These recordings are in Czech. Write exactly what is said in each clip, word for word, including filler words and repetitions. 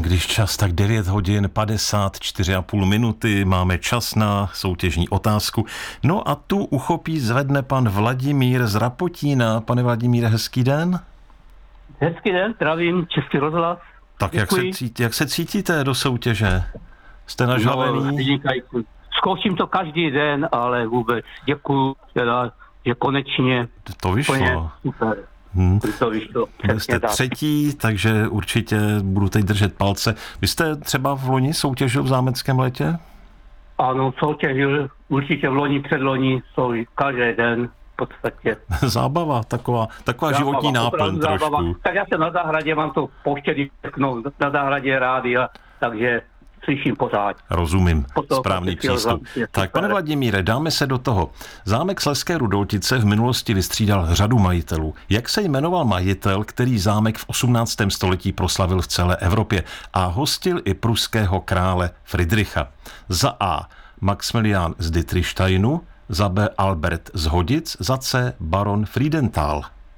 když čas, tak devět hodin padesát čtyři a půl minuty, máme čas na soutěžní otázku. No a tu uchopí zvedne pan Vladimír z Rapotína. Pane Vladimíre, hezký den. Hezký den, zdravím, Český rozhlas. Tak jak se, cítí, jak se cítíte do soutěže? Jste nažavený? No, zkouším to každý den, ale vůbec děkuju, teda, že konečně. To vyšlo. Super. Hmm. To vyšlo. Vy jste tak. třetí, takže určitě budu teď držet palce. Vy jste třeba v loni soutěžil v Zámeckém létě? Ano, soutěžil určitě v loni, předloni, jsou každý den v podstatě. Zábava, taková, taková zábava, životní náplň trošku. Zábava. Tak já jsem na zahradě, mám to pouštěný no, na zahradě rádia, takže slyším pořád. Rozumím, správný přístup. Tak, pane Vladimíre, dáme se do toho. Zámek Slezské Rudoltice v minulosti vystřídal řadu majitelů. Jak se jmenoval majitel, který zámek v osmnáctém století proslavil v celé Evropě a hostil i pruského krále Friedricha? Za A. Maxmilián z Dittrichsteinu, za B. Albert z Hodic, za C. baron Friedenthal.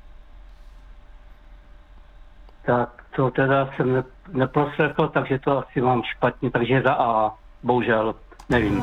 Tak to teda jsem ne, neproslechl, takže to asi mám špatně, takže za A, bohužel, nevím.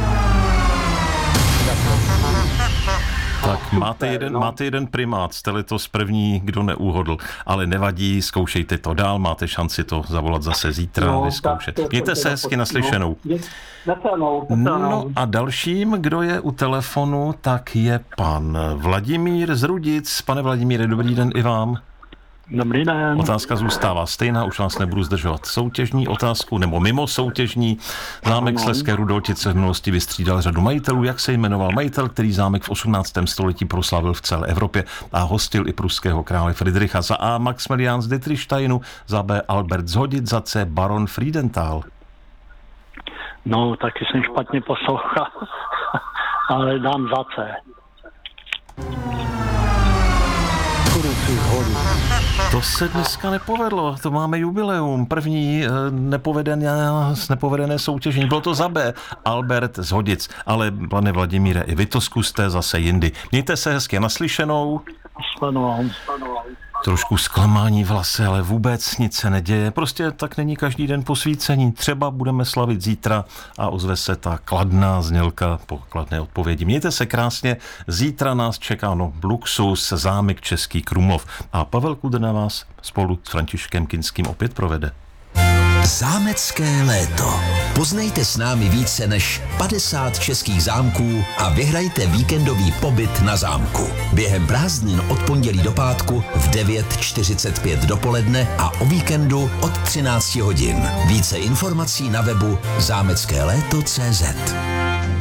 Tak máte jeden, máte jeden primát, jste letos první, kdo neuhodl, ale nevadí, zkoušejte to dál, máte šanci to zavolat zase zítra, no, vyzkoušet. Mějte se hezky, naslyšenou. No a dalším, kdo je u telefonu, tak je pan Vladimír z Rudic. Pane Vladimíre, dobrý den i vám. Dobrý den. Otázka zůstává stejná, už vás nebudu zdržovat. Soutěžní otázku, nebo mimo soutěžní. Zámek Slezské Rudoltice v minulosti vystřídal řadu majitelů. Jak se jmenoval majitel, který zámek v osmnáctém století proslavil v celé Evropě a hostil i pruského krále Friedricha? Za A. Maxmilián z Dittrichsteinu, za B. Albert z Hodic, za C. baron Friedenthal. No, taky jsem špatně poslouchal, ale dám za C. To se dneska nepovedlo, to máme jubileum, první nepovedené, nepovedené soutěžení. Bylo to za B, Albert z Hodic, ale pane Vladimíre, i vy to zkuste zase jindy. Mějte se hezky naslyšenou. Trošku zklamání v hlase, ale vůbec nic se neděje. Prostě tak není každý den posvícení. Třeba budeme slavit zítra a ozve se ta kladná znělka po kladné odpovědi. Mějte se krásně. Zítra nás čeká no luxus, zámek Český Krumlov. A Pavel Kudrna vás spolu s Františkem Kinským opět provede. Zámecké léto. Poznejte s námi více než padesát českých zámků a vyhrajte víkendový pobyt na zámku. Během prázdnin od pondělí do pátku v devět čtyřicet pět dopoledne a o víkendu od třináct hodin. Více informací na webu zámecké léto tečka cé zet.